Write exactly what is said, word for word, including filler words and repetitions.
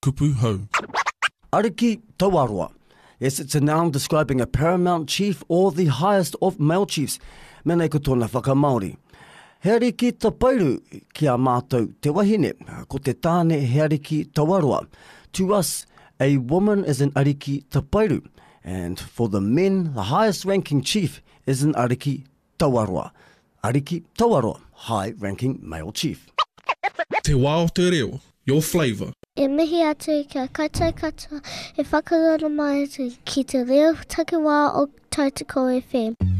kupu hau. Ariki Tawarua. Yes, it's a noun describing a paramount chief or the highest of male chiefs. Mena ko tōna whakamaori. He ariki tapairu ki a mātou te wahine, ko te tāne he ariki tawarua. To us, a woman is an ariki tapairu, and for the men, the highest ranking chief is an ariki tawarua. Ariki tawarua, high ranking male chief. Te wao te reo, your flavour. E mihi atu kia kaitai katoa, e whakarana mai atu ki te reo takiwā o Tautoko F M.